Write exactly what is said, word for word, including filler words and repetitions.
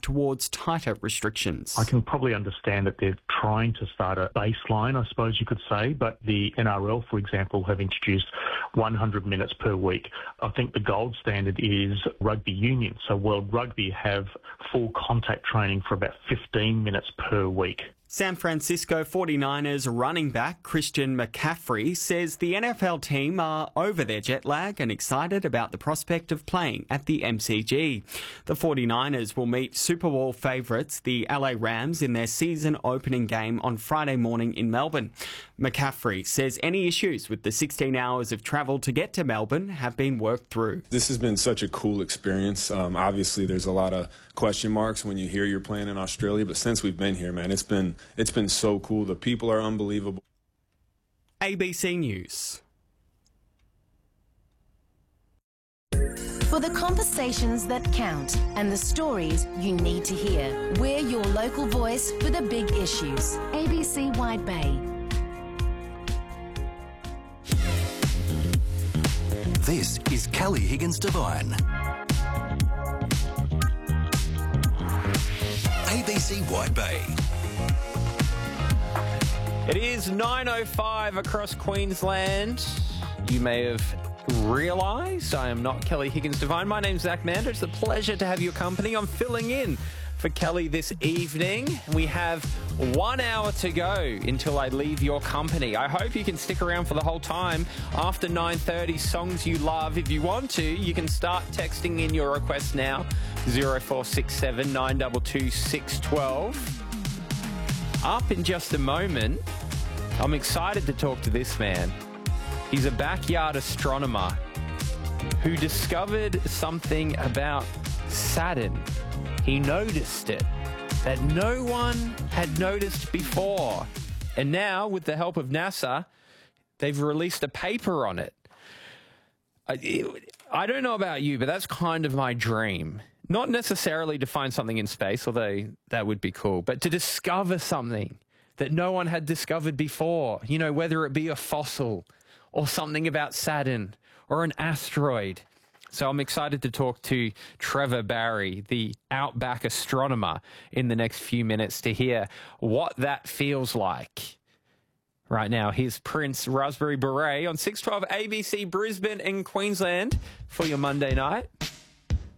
towards tighter restrictions. I can probably understand that they're trying to start a baseline, I suppose you could say, but the N R L, for example, have introduced one hundred minutes per week. I think the gold standard is rugby union. So World Rugby have full contact training for about fifteen minutes per week. San Francisco forty-niners running back Christian McCaffrey says the N F L team are over their jet lag and excited about the prospect of playing at the M C G. The forty-niners will meet Super Bowl favourites, the L A Rams, in their season opening game on Friday morning in Melbourne. McCaffrey says any issues with the sixteen hours of travel to get to Melbourne have been worked through. This has been such a cool experience. Um, obviously, there's a lot of question marks when you hear you're playing in Australia, but since we've been here, man, it's been It's been so cool. The people are unbelievable. A B C News. For the conversations that count and the stories you need to hear, we're your local voice for the big issues. A B C Wide Bay. This is Kelly Higgins Devine. A B C Wide Bay. It is nine oh five across Queensland. You may have realised I am not Kelly Higgins Devine. My name's Zach Mander. It's a pleasure to have your company. I'm filling in for Kelly this evening. We have one hour to go until I leave your company. I hope you can stick around for the whole time. After nine thirty, songs you love. If you want to, you can start texting in your requests now. zero four six seven, nine two two, six one two. Up in just a moment, I'm excited to talk to this man. He's a backyard astronomer who discovered something about Saturn. He noticed it that no one had noticed before. And now, with the help of NASA, they've released a paper on it. I, I don't know about you, but that's kind of my dream. Not necessarily to find something in space, although that would be cool, but to discover something that no one had discovered before. You know, whether it be a fossil or something about Saturn or an asteroid. So I'm excited to talk to Trevor Barry, the outback astronomer, in the next few minutes to hear what that feels like. Right now, here's Prince Raspberry Beret on six twelve A B C Brisbane and Queensland for your Monday night.